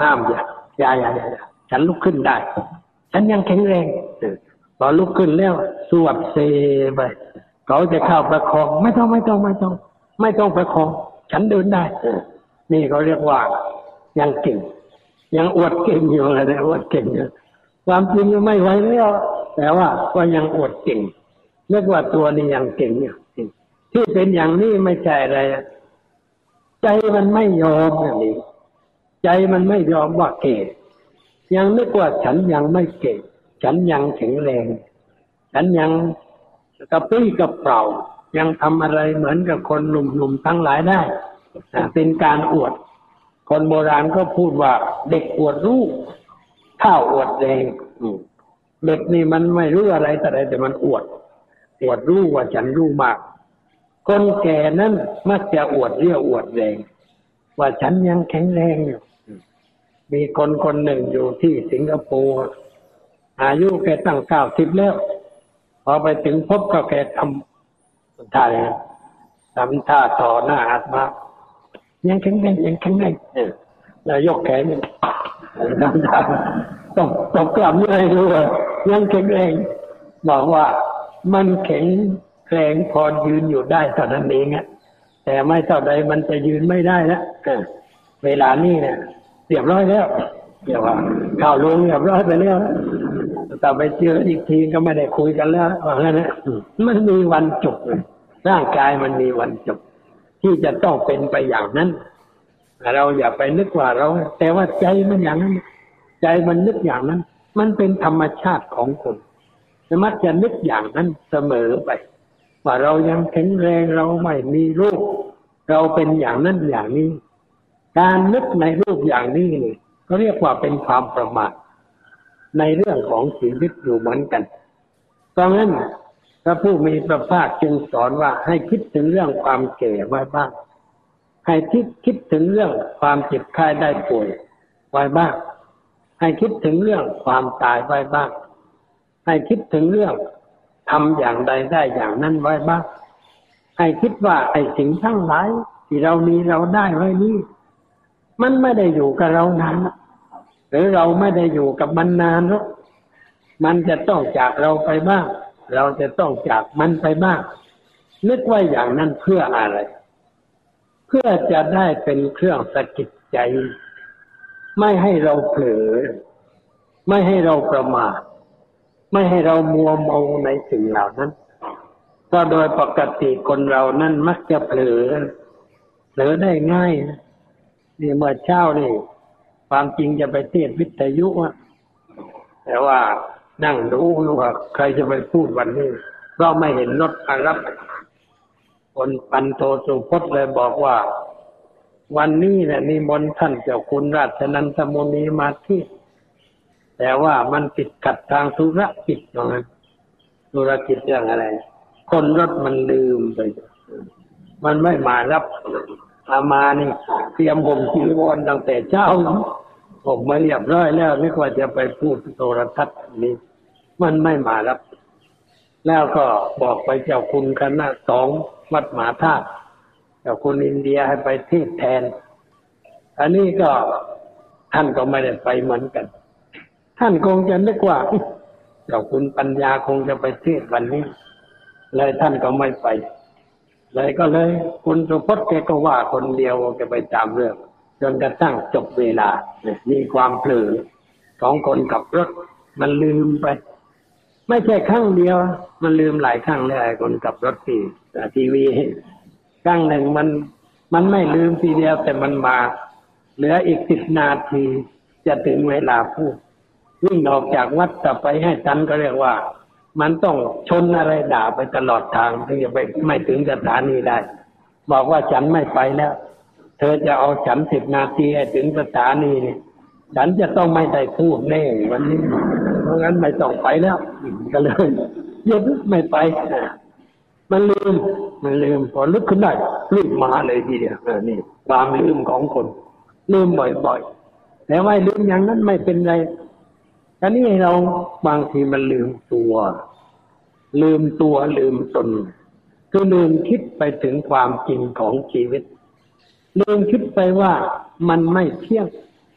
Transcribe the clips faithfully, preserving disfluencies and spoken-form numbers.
ห้ามอย่าอย่าอย่าอย่าฉันลุกขึ้นได้ฉันยังแข็งแรงพอลุกขึ้นแล้วสวดเซไปเขาจะเข้าประคองไม่ต้องไม่ต้องไม่ต้องไม่ต้องประคองฉันเดินได้นี่เขาเรียกว่ายังเก่งยังอวดเก่งอยู่อะไรอวดเก่งอยู่ความจริงไม่ไหวแล้วแต่ว่าก็ยังอวดเก่งเรียกว่าตัวนี้ยังเก่งอยู่ที่เป็นอย่างนี้ไม่ใช่อะไรใจมันไม่ยอมอย่างนี้ใจมันไม่ยอมว่าเก่งยังนึกว่าฉันยังไม่เก่งฉันยังแข็งแรงฉันยังกระปรี้กระเปร่ายังทำอะไรเหมือนกับคนหนุ่มๆทั้งหลายได้เป็นการอวดคนโบราณก็พูดว่าเด็กอวดรู้เฒ่าอวดแรงเด็กนี่มันไม่รู้อะไรแต่ใดแต่มันอวดอวดรู้ว่าฉันรู้มากคนแก่นั้นมักจะอวดเรี่ยวอวดแรงว่าฉันยังแข็งแรงอยู่มีคนคนหนึ่งอยู่ที่สิงคโปร์อายุแกตั้งเก้าสิบแล้วพอไปถึงพบก็แกทำท่าทำท่าต่อหน้าอาตมายังแข็งแรงยังแข็งแรงแล้วยกแขนทำท่าต้องต้องกลับเลยรู้ว่ายังแข็งแรงบอกว่ามันแข็งแรงพอยืนอยู่ได้เท่านั้นเองอะแต่ไม่เท่าใดมันจะยืนไม่ได้แล้วเวลานี้เนี่ยเรียบร้อยแล้วเดี๋ยวว่าข่าวลงเรียบร้อยไปแล้วแต่ไปเจออีกทีก็ไม่ได้คุยกันแล้วว่างั้นนะมันมีวันจบร่างกายมันมีวันจบที่จะต้องเป็นไปอย่างนั้นเราอย่าไปนึกว่าเราแต่ว่าใจมันอย่างนั้นใจมันนึกอย่างนั้นมันเป็นธรรมชาติของคนมักจะนึกอย่างนั้นเสมอไปว่าเรายังแข็งแรงเราไม่มีโรคเราเป็นอย่างนั้นอย่างนี้การนึกในรูปอย่างนี้นี่เขาเรียกว่าเป็นความประมาทในเรื่องของชีวิตอยู่เหมือนกันเพราะงั้นพระผู้มีพระภาคจึงสอนว่าให้คิดถึงเรื่องความแก่ไว้บ้างให้คิดคิดถึงเรื่องความเจ็บไข้ได้ป่วยไว้บ้างให้คิดถึงเรื่องความตายไว้บ้างให้คิดถึงเรื่องทำอย่างใดได้อย่างนั้นไว้บ้างให้คิดว่าไอ้สิ่งทั้งหลายที่เรามีเราได้ไว้นี้มันไม่ได้อยู่กับเรานานหรือเราไม่ได้อยู่กับมันนานหรอกมันจะต้องจากเราไปบ้างเราจะต้องจากมันไปบ้างนึกไว้อย่างนั้นเพื่ออะไรเพื่อจะได้เป็นเครื่องสะกิดใจไม่ให้เราเผลอไม่ให้เราประมาทไม่ให้เรามัวเมาในสิ่งเหล่านั้นก็โดยปกติคนเรานั้นมักจะเผลอเผลอได้ง่ายนี่เมื่อเช้านี่ความจริงจะไปเทศวิทยุอะแต่ว่านั่งดูว่าใครจะไปพูดวันนี้ก็ไม่เห็นรถมารับคนปันโทสุพจน์เลยบอกว่าวันนี้เนี่ยนิมนต์ท่านเจ้าคุณราชนันทมุนีมาที่แต่ว่ามันติดขัดทางธุรกิจว่างั้นธุรกิจเรื่องอะไรคนรถมันลืมไปมันไม่มารับอามานี่เตรียมผมจีวรตั้งแต่เช้าผมมาเรียบร้อยแล้วนึกว่าจะไปพูดโทรทัศน์นี้มันไม่มารับแล้วก็บอกไปเจ้าคุณคณะสองวัดหมหาธาตุเจ้าคุณอินเดียให้ไปเทศแทนอันนี้ก็ท่านก็ไม่ได้ไปเหมือนกันท่านคงจะนึกว่าเจ้าคุณปัญญาคงจะไปเทศวันนี้เลยท่านก็ไม่ไปเลยก็เลยคุณสุพจน์แกก็ว่าคนเดียวแกไปตามเรื่องจนกระทั่งจบเวลานี่ความเผลอของคนขับรถมันลืมไปไม่ใช่ครั้งเดียวมันลืมหลายครั้งเลยคนขับรถที่ทีวีครั้งหนึ่งมันมันไม่ลืมทีเดียวแต่มันมาเหลืออีกสิบนาทีจะถึงเวลาพูดวิ่งออกจากวัดกลับไปให้ทันก็เรียกว่ามันต้องชนอะไรด่าไปตลอดทางถึงจะไปไม่ถึงสถานีได้บอกว่าฉันไม่ไปแล้วเธอจะเอาฉันสิบนาทีให้ถึงสถานีนี่ฉันจะต้องไม่ได้พูดแน่วันนี้เพราะงั้นไม่ต้องไปแล้วก็เลยหยุดไม่ไปมันลืมมันลืมพอลุกขึ้นได้รีบมาเลยทีเดียวนี่ความลืมของคนลืมบ่อยๆแต่ว่าลืมอย่างนั้นไม่เป็นไรอันนี้เราบางทีมันลืมตัวลืมตัวลืมตนคือลืมคิดไปถึงความจริงของชีวิตลืมคิดไปว่ามันไม่เที่ยง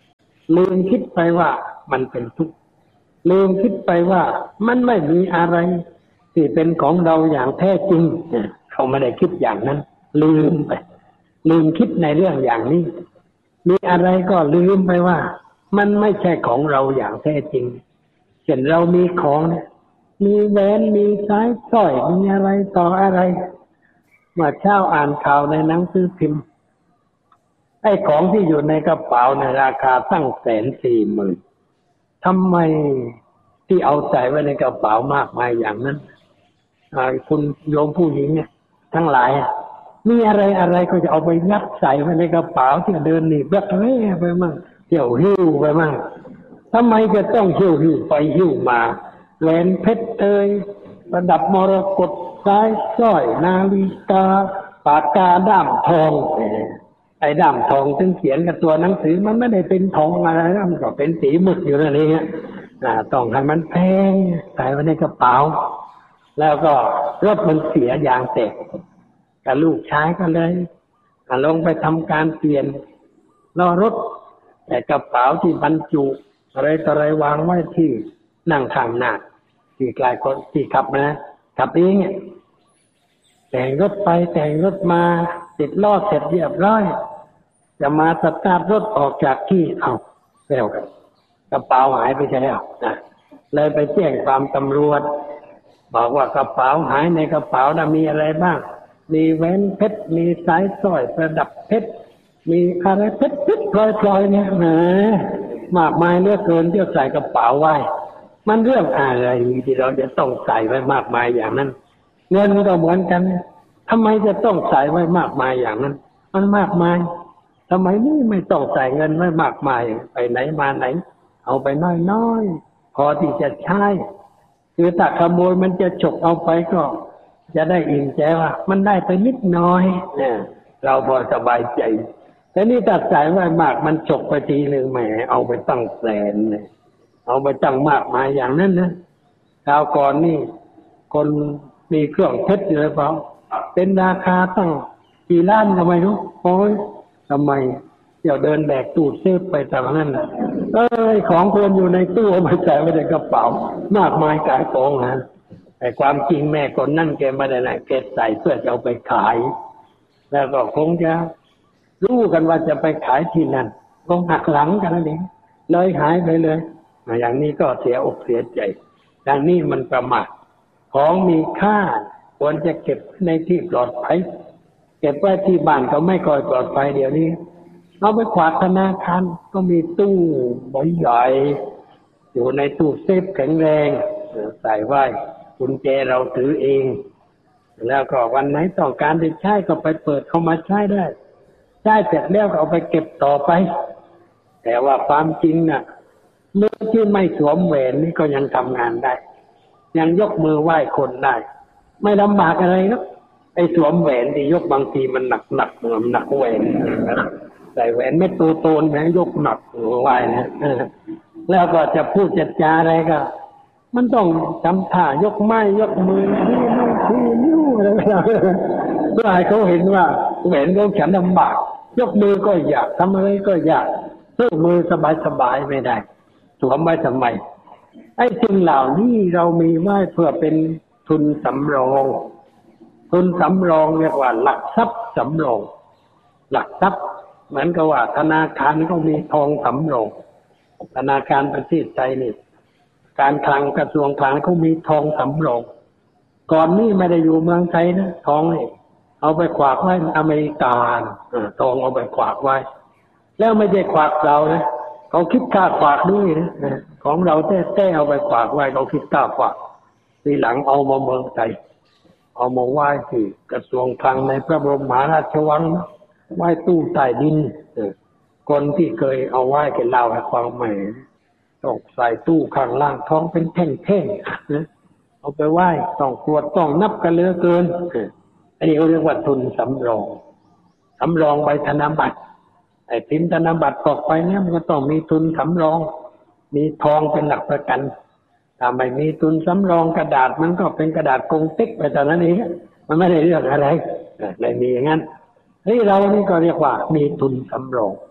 ลืมคิดไปว่ามันเป็นทุกข์ลืมคิดไปว่ามันไม่มีอะไรที่เป็นของเราอย่างแท้จริงเขาไม่ได้คิดอย่างนั้นลืมไปลืมคิดในเรื่องอย่างนี้มีอะไรก็ลืมไปว่ามันไม่ใช่ของเราอย่างแท้จริงเช่นเรามีของเนี่ยมีแหวนมีสายสร้อยมีอะไรต่ออะไรเมื่อเช้าอ่านข่าวในหนังสือพิมพ์ไอ้ของที่อยู่ในกระเป๋าในราคาตั้งแสนสี่หมื่นทำไมที่เอาใส่ไว้ในกระเป๋ามากมายอย่างนั้นคุณโยมผู้หญิงเนี่ยทั้งหลายมีอะไรอะไรก็จะเอาไปยัดใส่ไว้ในกระเป๋าที่เดินหนีบรักเร่ไปมั่งเที่ยวหิ้วไปมั่งทำไมจะต้องหิ้วหิ้วไปหิ้วมาแหวนเพชรเอ่ยประดับมรกตสายสร้อยนาฬิกาปากกาด้ามทองไอ้ด้ามทองซึ่งเขียนกับตัวหนังสือมันไม่ได้เป็นทองอะไรนะมันก็เป็นสีหมึกอยู่นั่นเองอ่าต้องให้มันแพงใส่ไว้ในกระเป๋าแล้วก็รถมันเสียยางแตกกับลูกชายก็เลยลงไปทำการเปลี่ยนล้อรถแต่กระเป๋าที่บรรจุอะไรต่ออะไรวางไว้ที่นั่งข้างหน้าที่กลายคนที่ขับนะขับเองแต่งรถไปแต่งรถมาติดล้อเสร็จเรียบร้อยจะมาสตาร์ทรถออกจากที่เอาแล้วกันกระเป๋าหายไปแล้วนะเลยไปแจ้งความตำรวจบอกว่ากระเป๋าหายในกระเป๋าน่ะมีอะไรบ้างมีแหวนเพชรมีสายสร้อยประดับเพชรมีอะไรเพชรเพชรพลอยๆเนี่ยนะมากมายเหลือเกินที่ใส่กระเป๋าไว้มันเรื่องอะไรที่เราจะต้องใส่ไว้มากมายอย่างนั้นเงินก็เหมือนกันทำไมจะต้องใส่ไว้มากมายอย่างนั้นมันมากมายทำไมนี่ไม่ต้องใส่เงินไว้มากมายไปไหนมาไหนเอาไปน้อยๆพอที่จะใช้คือถ้าขโมยมันจะฉกเอาไปก็จะได้อิ่มใจว่ามันได้ไปนิดน้อยเนี่ยเราพอสบายใจแต่นี่ถ้าใส่ไว้มากมันฉกไปทีหนึ่งแหมเอาไปตั้งแสนเลยเอาไปตั้งมากมายอย่างนั้นนะคราวก่อนนี่คนมีเครื่องเพชรอยู่หรือเปล่าเป็นราคาตั้งกี่ล้านก็ไม่รู้โอ้ยทำไมเดี๋ยวเดินแบกตู้เซฟไปแต่ละนั้นนะเอ้ยของควรอยู่ในตู้ไม่ใส่ไว้ในกระเป๋ามากมายกายกองนะแต่ความจริงแม่คนนั่นแกไม่ได้ไหนแกใส่เพื่อจะเอาไปขายแล้วก็คงจะรู้กันว่าจะไปขายที่นั่นคงหักหลังกันนั่นเองเลยหายไปเลยอย่างนี้ก็เสียอกเสียใจอย่างนี้มันประมาทของมีค่าควรจะเก็บในที่ปลอดภัยเก็บไว้ที่บ้านก็ไม่ค่อยปลอดภัยเดี๋ยวนี้เอาไปฝากธนาคารก็มีตู้ใบใหญ่อยู่ในตู้เซฟแข็งแรงใส่ไว้กุญแจเราถือเองแล้วก็วันไหนต้องการจะใช้ก็ไปเปิดเข้ามาใช้ได้ใช้เสร็จแล้วก็เอาไปเก็บต่อไปแต่ว่าความจริงน่ะเมื่อที่ไม่สวมแหวนนี่ก็ยังทำงานได้ยังยกมือไหว้คนได้ไม่ลำบากอะไรนะไอ้สวมแหวนที่ยกบางทีมันหนักหนักหนักแหวนใส่แหวนไม่ตัวโตนแหวนยกหนักไหว้นะแล้วก็จะพูดจะจาอะไรก็มันต้องทำท่ายกไม้ยกมือที่นิ้วที่นิ้วอะไรแบบนั้นเพื่อให้เขาเห็นว่าแหวนของฉันลำบากยกมือก็อยากทำอะไรก็อยากเพื่อมือสบายๆไม่ได้สวมไว้ทำไมไอ้สิ่งเหล่านี้เรามีไว้เพื่อเป็นทุนสำรองทุนสำรองเรียกว่าหลักทรัพย์สำรองหลักทรัพย์เหมือนกับว่าธนาคารก็มีทองสำรองธนาคารประเทศไทยนี่การคลังกระทรวงคลังเขามีทองสำรองก่อนนี้ไม่ได้อยู่เมืองไทยนะทองนี่เอาไปขวากไว้อเมริกาทองเอาไปขวากไว้แล้วไม่ได้ขวากเรานะเขาคิดค่าขวากด้วยนะของเราแท้ๆเอาไปขวากไว้เขาคิดค่าขวากทีหลังเอามาเมืองไทยเอามาไหว้ที่กระทรวงคลังในพระบรมมหาราชวังไหว้ตู้ใต้ดินคนที่เคยเอาไหว้กันเล่าให้ฟังใหม่ต้องใส่ตู้ข้างล่างท้องเป็นแท่งๆเอาไปไหว้ต้องตรวจต้องนับกันเหลือเกินอันนี้เขาเรียกว่าทุนสำรองสำรองใบธนบัตรไอ้พิมพ์ธนบัตรออกไปเนี่ยมันก็ต้องมีทุนสำรองมีทองเป็นหลักประกันถ้าไม่มีทุนสำรองกระดาษมันก็เป็นกระดาษกงเต็กไปแต่นั้นเองมันไม่ได้เรื่องอะไรเลยมีอย่างนั้นเฮ้ยเรานี่ก็เรียกว่ามีทุนสำรอง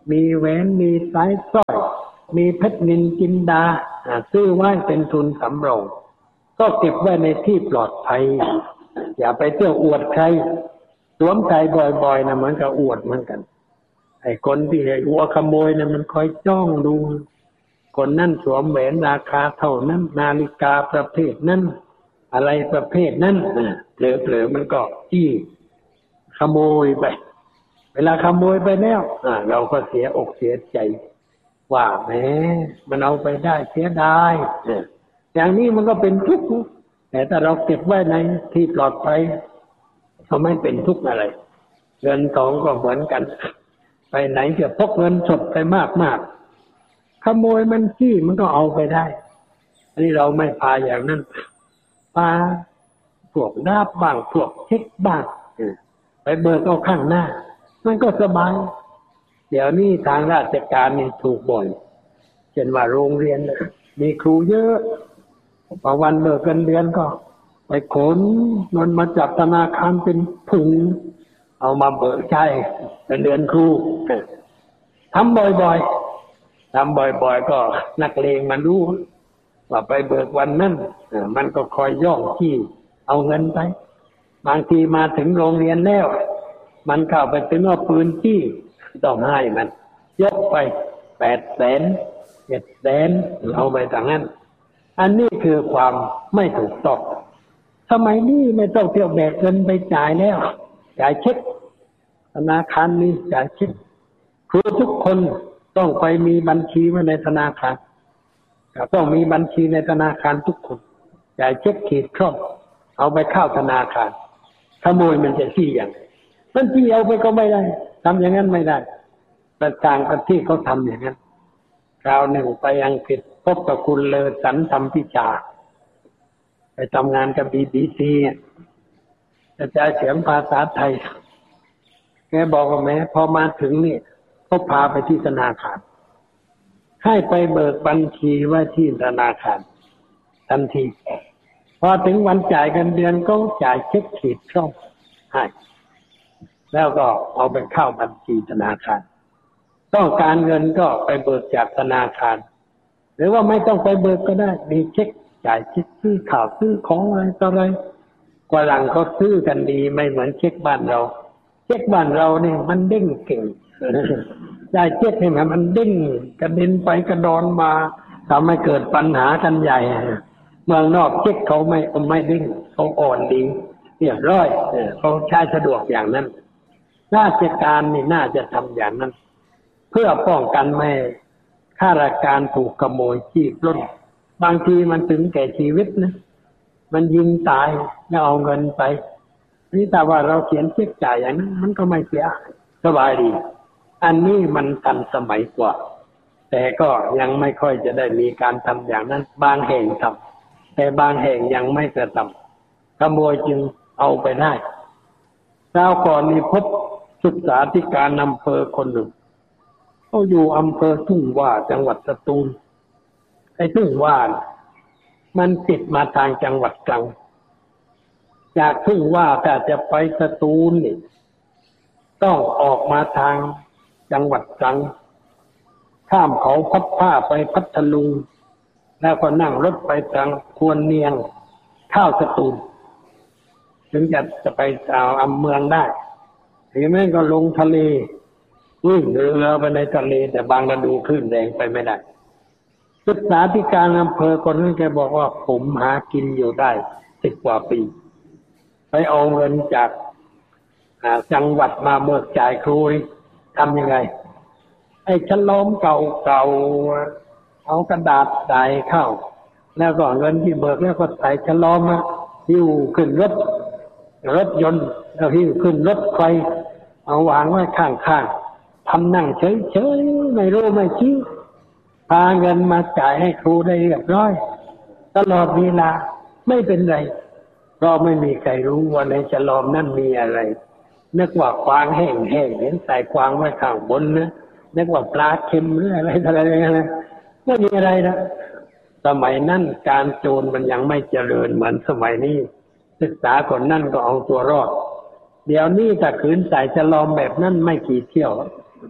มีแหวนมีสายสร้อยมีเพชรนินจินดาซื้อไว้เป็นทุนสำรองก็เก็บไว้ในที่ปลอดภัยอย่าไปเที่ยวอวดใครสวมใส่บ่อยๆนะเหมือนกับอวดเหมือนกันไอ้คนที่หัวขโมยนะมันคอยจ้องดูคนนั่นสวมแหวนราคาเท่านั้นนาฬิกาประเภทนั้นอะไรประเภทนั้นเผลอๆมันก็จี้ขโมยไปเวลาขโมยไปแล้วเราก็เสียอกเสียใจว่าแหมมันเอาไปได้เสียดายอย่างนี้มันก็เป็นทุกข์แต่ถ้าเราเก็บไว้ในที่ปลอดภัยก็ไม่เป็นทุกข์อะไรเงินทองก็เหมือนกันไปไหนจะพกเงินสดไปมากๆขโมยมันขี้มันก็เอาไปได้อันนี้เราไม่พาอย่างนั้นพาพวกดาบบ้างพวกเช็คบ้างไปเบิกเอาข้างหน้ามันก็สบายเดี๋ยวนี้ทางราชการนี่ถูกบ่อยเช่นว่าโรงเรียนมีครูเยอะพอวันเบิกเงินเดือนก็ไปขนเงินมาจากธนาคารเป็นถุงเอามาเบิกใช้เงินเดือนครูทำบ่อยๆทำบ่อยๆก็นักเลงมันรู้ว่าไปเบิกวันนั้นมันก็คอยย่องที่เอาเงินไปบางทีมาถึงโรงเรียนแล้วมันเข้าไปถึงเอาปืนที่ต้องให้มันยกไปแปดแสนเจ็ดแสนเอาไปต่างนั้นอันนี้คือความไม่ถูกต้องสมัยนี้ไม่ต้องเที่ยวแบกเงินไปจ่ายแล้วจ่ายเช็คธนาคารนี้จ่ายเช็คครูทุกคนต้องไปมีบัญชีไว้ในธนาคารต้องมีบัญชีในธนาคารทุกคนจ่ายเช็คขีดครอบเอาไปเข้าธนาคารขโมยมันจะขี้อย่างมันที่เอาไปก็ไม่ได้ทำอย่างนั้นไม่ได้แต่ต่างประเทศเขาทำอย่างนั้นคราวหนึ่งไปอังกฤษพบกับคุณเลอสันทำพิชาไปทำงานกับบีบีซีกระจายเสียงภาษาไทยแกบอกว่าแม้พอมาถึงนี่เขาพาไปที่ธนาคารให้ไปเบิกบัญชีไว้ที่ธนาคารทันทีพอถึงวันจ่ายเงินเดือนก็จ่ายเช็คขีดช่องให้แล้วก็เอาไปเข้าบัญชีธนาคารต้องการเงินก็ไปเบิกจากธนาคารหรือว่าไม่ต้องไปเบิกก็ได้มีเช็คจ่ายเช็คซื้อข่าวซื้อของอะไรต่ออะไรกว่าหลังเขาซื้อกันดีไม่เหมือนเช็คบ้านเราเช็คบ้านเราเนี่ยมันเด้งเก่งได้เช็คให้มันเด้งกระเด็นไปกระดอนมาทำให้เกิดปัญหากันใหญ่เมืองนอกเช็คเขาไม่ไม่เด้งเขาอ่อนดีเรียบร้อยเขาใช้สะดวกอย่างนั้นราชการนี่น่าจะทำอย่างนั้นเพื่อป้องกันไม่ข้าราชการถูกขโมยจี้ปล้นบางทีมันถึงแก่ชีวิตนะมันยิงตายแล้วเอาเงินไปนี่แต่ว่าเราเขียนเช็คจ่ายอย่างนั้นมันก็ไม่เสียสบายดีอันนี้มันทันสมัยกว่าแต่ก็ยังไม่ค่อยจะได้มีการทำอย่างนั้นบางแห่งทำแต่บางแห่งยังไม่กระทำขโมยจึงเอาไปได้คราวก่อนนี้พบศึกษาธิการอำเภอคนหนึ่งเขาอยู่อำเภอทุ่งว่าจังหวัดสตูลไอ้ทุ่งว่ามันติดมาทางจังหวัดตรังจากทุ่งว่าถ้าจะไปสตูลนี่ต้องออกมาทางจังหวัดตรังข้ามเขาพัดผ้าไปพัทลุงแล้วก็นั่งรถไปทางควรเนียงเข้าสตูลถึงจะจะไปเอาอำเมืองได้หรือไม่ก็ลงทะเลวิ่งเรือไปในทะเลแต่บางฤดูคลื่นแรงไปไม่ได้ศึกษาธิการอำเภอคนนั้นแกบอกว่าผมหากินอยู่ได้สิบกว่าปีไปเอาเงินจากจังหวัดมาเบิกจ่ายครูทำยังไงไอ้ฉลอมเก่าเก่าเอากระดาษใส่เข้าแล้วก็เงินที่เบิกแล้วก็ใส่ฉลอมมาหิ้วขึ้นรถรถยนต์แล้วหิ้วขึ้นรถไฟเอาวางไว้ข้างๆทำนั่งเฉยๆไม่รู้ไม่ชี้พาเงินมาจ่ายให้ครูได้เรียบร้อยตลอดเวลาไม่เป็นไรเพราะไม่มีใครรู้ว่าในฉลอมนั้นมีอะไรนึกว่าควางแห้งแห้งเห็นใส่ควางไว้ข้างบนนะนึกว่าปลาเค็มหรืออะไรอะไรอะไรไม่มีอะไรนะสมัยนั้นการโจรมันยังไม่เจริญเหมือนสมัยนี้ศึกษาคนนั่นก็เอาตัวรอดเดี๋ยวนี้ถ้าขืนใส่ฉลอมแบบนั้นไม่กี่เที่ยว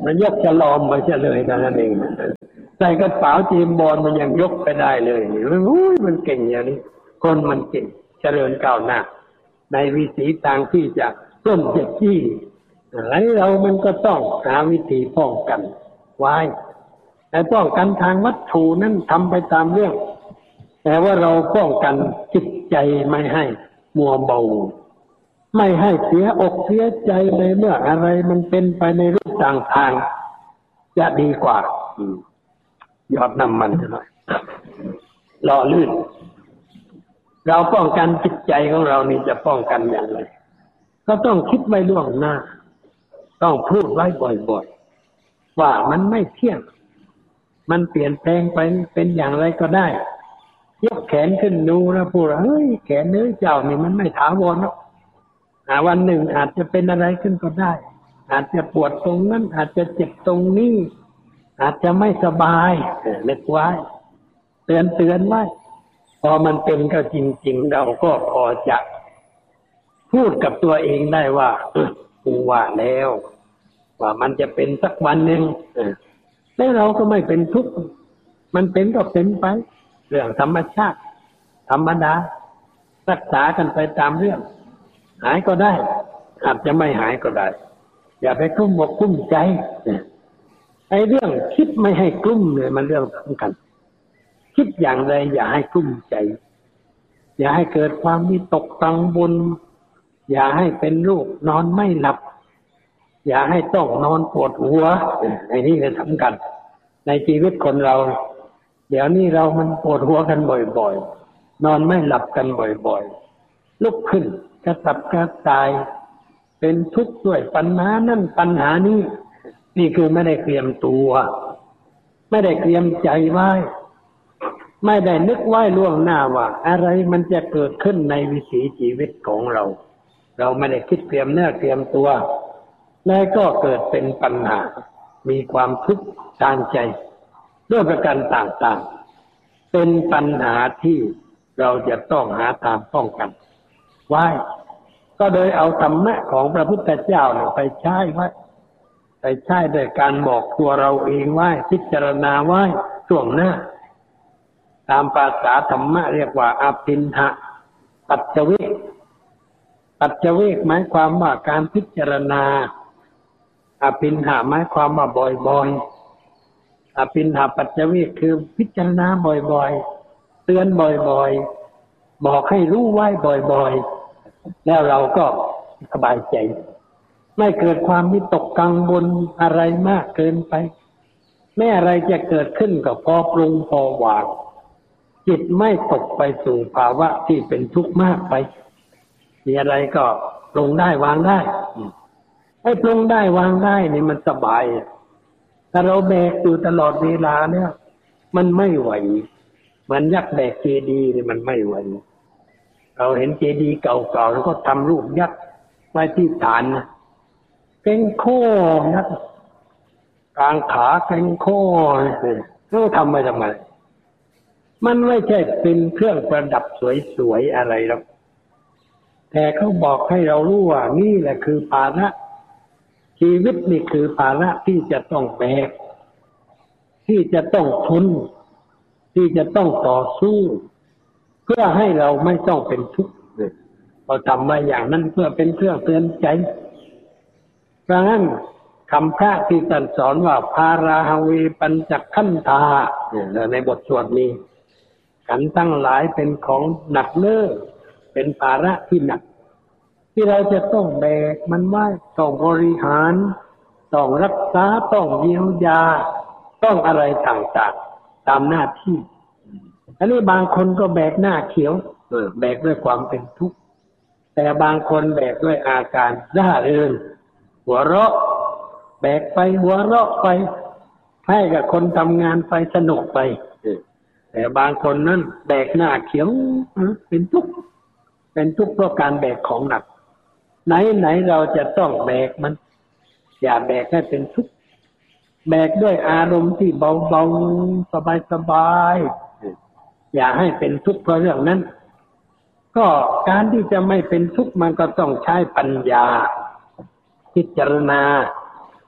มันยกฉลอมมาเฉลยนั่นเองใส่กระเป๋าจีมบอลมันยังยกไปได้เลยมันอุ้ยมันเก่งอย่างนี้คนมันเก่งเจริญก้าวหน้าในวิถีทางที่จะต้นจะจี้อะไรเรามันก็ต้องหาวิธีป้องกันไว้แต่ป้องกันทางวัตถุนั้นทำไปตามเรื่องแต่ว่าเราป้องกันจิตใจไม่ให้มัวเบาไม่ให้เสียอกเสียใจในเมื่ออะไรมันเป็นไปในรูปต่างทางจะดีกว่าอืมยอดน้ำมันจะหน่อยหล่อลื่นเราป้องกันจิตใจของเรานี่จะป้องกันอย่างไรก็ต้องคิดไว้ล่วงหน้าต้องพูดไว้บ่อยๆว่ามันไม่เที่ยงมันเปลี่ยนแปลงไปเป็นอย่างไรก็ได้ยกแขนขึ้นดูแล้วพูดเฮ้ยแขนเนื้อเจ้านี่มันไม่ถาวรหรอกวันหนึ่งอาจจะเป็นอะไรขึ้นก็ได้อาจจะปวดตรงนั้นอาจจะเจ็บตรงนี้อาจจะไม่สบายเล็กไว้เตือนเตือนไว้พอมันเป็นก็จริงๆเราก็พอจะพูดกับตัวเองได้ว่ากูว่าแล้วว่ามันจะเป็นสักวันหนึ่งแล้วเราก็ไม่เป็นทุกข์มันเป็นก็เป็นไปเรื่องธรรมชาติธรรมดารักษากันไปตามเรื่องหายก็ได้อาจจะไม่หายก็ได้อย่าไปกลุ้มอกกลุ้มใจไอ้เรื่องคิดไม่ให้กลุ้มเนี่ยมันเรื่องสำคัญคิดอย่างไรอย่าให้กลุ้มใจอย่าให้เกิดความวิตกกังวลอย่าให้เป็นโรคนอนไม่หลับอย่าให้ต้องนอนปวดหัวไอ้นี่คือสำคัญในชีวิตคนเราเดี๋ยวนี้เรามันปวดหัวกันบ่อยๆนอนไม่หลับกันบ่อยๆลุกขึ้นกระสับกระส่ายเป็นทุกข์ด้วยปัญหานั่นปัญหานี้นี่คือไม่ได้เตรียมตัวไม่ได้เตรียมใจไว้ไม่ได้นึกไว้ล่วงหน้าว่าอะไรมันจะเกิดขึ้นในวิถีชีวิตของเราเราไม่ได้คิดเตรียมเนื้อเตรียมตัวแล้วก็เกิดเป็นปัญหามีความทุกข์ทางใจด้วยประการต่างๆเป็นปัญหาที่เราจะต้องหาทางป้องกันไว้ก็โดยเอาธรรมะของพระพุทธเจ้าไปใช้ไว้ไปใช้ด้วยการบอกตัวเราเองไว้พิจารณาไว้ช่วงหน้าตามภาษาธรรมะเรียกว่าอภินหะปัจจเวกปัจจเวกหมายความว่าการพิจารณาอภินหะหมายความว่าบ่อยๆอภินหะปัจจเวกคือพิจารณาบ่อยๆเตือนบ่อยๆบอกให้รู้ไว้บ่อยๆแล้วเราก็สบายใจไม่เกิดความวิตกกังวลอะไรมากเกินไปแม้อะไรจะเกิดขึ้นก็พอปรุงพอวางจิตไม่ตกไปสู่ภาวะที่เป็นทุกข์มากไปมีอะไรก็ปรุงได้วางได้ไอ้ปรุงได้วางได้นี่มันสบายถ้าเราแบกอยู่ตลอดเวลาเนี่ยมันไม่ไหวเหมือนยักษ์แบกเจดีย์นี่มันไม่ไหวเราเห็นเจดีย์เก่าๆแล้วก็ทำรูปยักษ์ไว้ที่ฐานนะเก่งโค้งนะกลางขาเก่งโค้งแล้วทำไปทำไมมันไม่ใช่เป็นเครื่องประดับสวยๆอะไรหรอกแต่เขาบอกให้เรารู้ว่านี่แหละคือภาระชีวิตนี่คือภาระที่จะต้องแบกที่จะต้องทนที่จะต้องต่อสู้เพื่อให้เราไม่ต้องเป็นทุกข์เราทำมาอย่างนั้นเพื่อเป็นเครื่องเตือนใจเพราะงั้นคำพระที่ตรัสสอนว่าภาราหเวปัญจขันธาในบทสวดนี้ขันธ์ทั้งหลายเป็นของหนักเน้อเป็นภาระที่หนักที่เราจะต้องแบกมันไว้ต้องบริหารต้องรักษาต้องเยียวยาต้องอะไรต่างๆตามหน้าที่อันนี้บางคนก็แบกหน้าเขียวเออแบกด้วยความเป็นทุกข์แต่บางคนแบกด้วยอาการร่าเริงหัวเราะแบกไปหัวเราะไปให้กับคนทำงานไปสนุกไปแต่บางคนนั้นแบกหน้าเขียวเป็นทุกข์เป็นทุกข์เพราะการแบกของหนักไหนไหนเราจะต้องแบกมันอย่าแบกให้เป็นทุกข์แบกด้วยอารมณ์ที่เบาๆสบายๆอย่าให้เป็นทุกข์เพราะเรื่องนั้นก็การที่จะไม่เป็นทุกข์มันก็ต้องใช้ปัญญาพิจารณา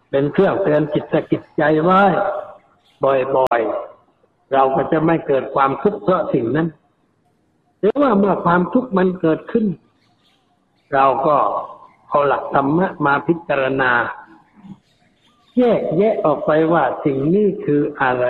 เป็นเครื่องเตือนจิตสะกิดใจไว้บ่อยๆเราก็จะไม่เกิดความทุกข์เพราะสิ่งนั้นหรือว่าเมื่อความทุกข์มันเกิดขึ้นเราก็เอาหลักธรรมะมาพิจารณาแยกแยะออกไปว่าสิ่งนี้คืออะไร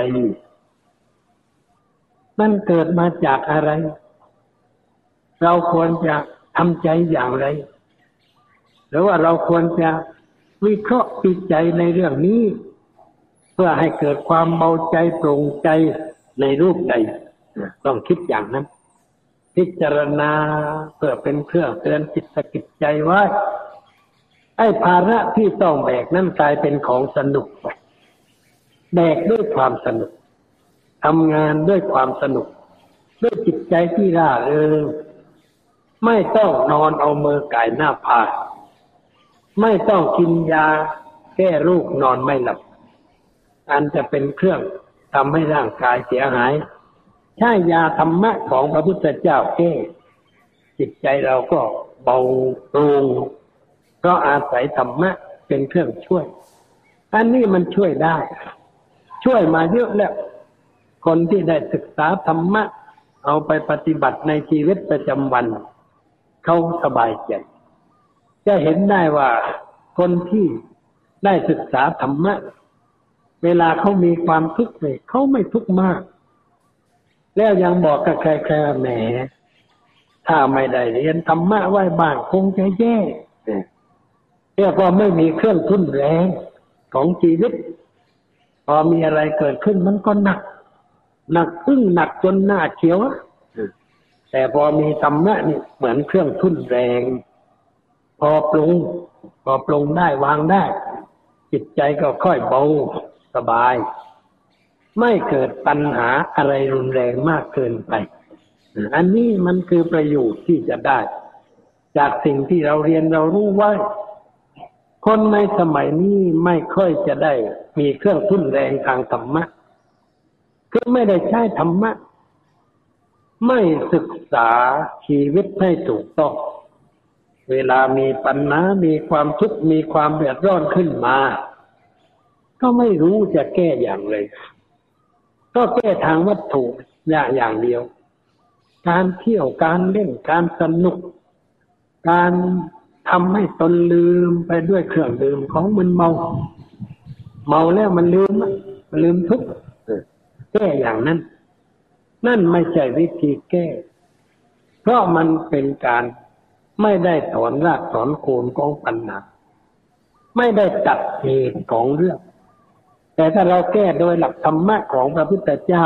มันเกิดมาจากอะไรเราควรจะทำใจอย่างไรหรือว่าเราควรจะวิเคราะห์วิจัยในเรื่องนี้เพื่อให้เกิดความเบาใจโปร่งใจในรูปใดต้องคิดอย่างนั้นพิจารณาเพื่อเป็นเครื่องเตือนจิตสะกิดใจไว้ไอ้ภาระที่ต้องแบกนั้นกลายเป็นของสนุกไปแบกด้วยความสนุกทำงานด้วยความสนุกด้วยจิตใจที่ร่าเริงไม่ต้องนอนเอามือก่ายหน้าผากไม่ต้องกินยาแก้โรคนอนไม่หลับอันจะเป็นเครื่องทำให้ร่างกายเสียหายใช้ยาธรรมะของพระพุทธเจ้าแก้จิตใจเราก็เบาลงเพราะอาศัยธรรมะเป็นเครื่องช่วยอันนี้มันช่วยได้ช่วยมาเยอะแล้วคนที่ได้ศึกษาธรรมะเอาไปปฏิบัติในชีวิตประจำวันเขาสบายใจจะเห็นได้ว่าคนที่ได้ศึกษาธรรมะเวลาเขามีความทุกข์เลยเขาไม่ทุกข์มากแล้วยังบอกกับใครๆแหมถ้าไม่ได้เรียนธรรมะไว้บ้างคงจะแย่เรียกว่าไม่มีเครื่องทุ่นแรงของชีวิตพอมีอะไรเกิดขึ้นมันก็หนักหนักอึ้งหนักจนหน้าเขียวแต่พอมีธรรมะนี่เหมือนเครื่องทุ่นแรงพอปรุงพอปรุงได้วางได้จิตใจก็ค่อยเบาสบายไม่เกิดปัญหาอะไรรุนแรงมากเกินไปอันนี้มันคือประโยชน์ที่จะได้จากสิ่งที่เราเรียนเรารู้ไว้คนในสมัยนี้ไม่ค่อยจะได้มีเครื่องทุ่นแรงทางธรรมะคือไม่ได้ใช้ธรรมะไม่ศึกษาชีวิตให้ถูกต้องเวลามีปัญหามีความทุกข์มีความเดือดร้อนขึ้นมาก็ไม่รู้จะแก้อย่างไรก็แก้ทางวัตถุอย่างอย่างเดียวการเที่ยวการเล่นการสนุกการทำให้ตนลืมไปด้วยเครื่องดื่มของมึนเมาเมาแล้วมันลืมมันลืมทุกข์แก้อย่างนั้นนั่นไม่ใช่วิธีแก้เพราะมันเป็นการไม่ได้ถอนรากถอนโคนของปัญหาไม่ได้ตัดเหตุของเรื่องแต่ถ้าเราแก้โดยหลักธรรมะของพระพุทธเจ้า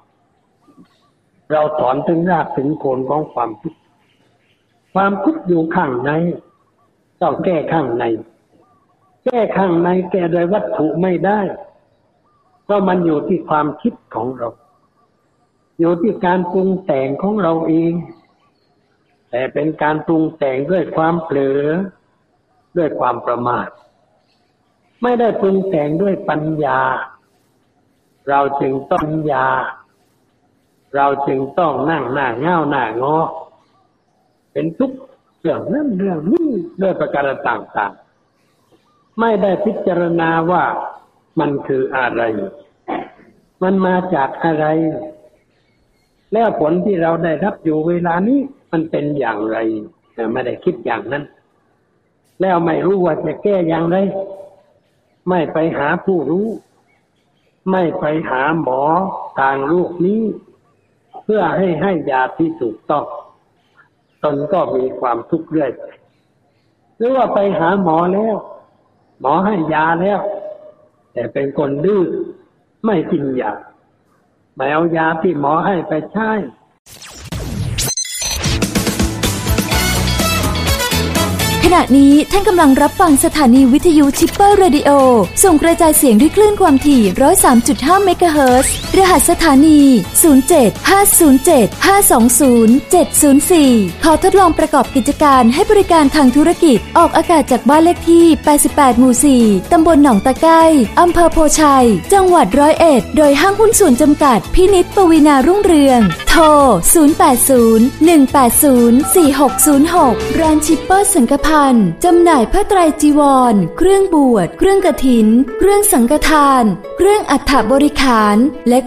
เราถอนถึงรากถึงโคนของความทุกข์ความทุกข์อยู่ข้างในต้องแก้ข้างในแก้ข้างในแก้โดยวัตถุไม่ได้เพราะมันอยู่ที่ความคิดของเราอยู่ที่การปรุงแต่งของเราเองแต่เป็นการปรุงแต่งด้วยความเผลอด้วยความประมาทไม่ได้ปรุงแต่งด้วยปัญญาเราจึงต้องปัญญาเราจึงต้องนั่งหน้าเง่าหน้างอเป็นทุกข์เรื่องนั้นเรื่องนี้ด้วยประการต่างๆไม่ได้พิจารณาว่ามันคืออะไรมันมาจากอะไรแล้วผลที่เราได้รับอยู่เวลานี้มันเป็นอย่างไรแต่ไม่ได้คิดอย่างนั้นแล้วไม่รู้ว่าจะแก้อย่างไรไม่ไปหาผู้รู้ไม่ไปหาหมอทางโลกนี้เพื่อให้ให้ยาที่ถูกต้องตนก็มีความทุกข์เรื่อยหรือว่าไปหาหมอแล้วหมอให้ยาแล้วแต่เป็นคนดื้อไม่กินยาไม่เอายาที่หมอให้ไปใช้ขณะนี้ท่านกำลังรับฟังสถานีวิทยุชิปเปอร์เรดิโอส่งกระจายเสียงด้วยคลื่นความถี่ หนึ่งร้อยสามจุดห้า เมกะเฮิรตซ์รหัสสถานี ศูนย์ เจ็ด ห้า ศูนย์ เจ็ด ห้า สอง ศูนย์ เจ็ด ศูนย์ สี่ ขอทดลองประกอบกิจการให้บริการทางธุรกิจออกอากาศจากบ้านเลขที่แปดสิบแปดหมู่สี่ตำบลหนองตะไคร้อำเภอโพชัยจังหวัดร้อยเอ็ดโดยห้างหุ้นส่วนจำกัดพินิจปวีณารุ่งเรืองโทรศูนย์ แปด ศูนย์ หนึ่ง แปด ศูนย์ สี่ หก ศูนย์ หกร้านชิปเปอร์สังกะพาภัณฑ์จำหน่ายผ้าไตรจีวรเครื่องบวชเครื่องกฐินเครื่องสังฆทานเครื่องอัฐบริขารและ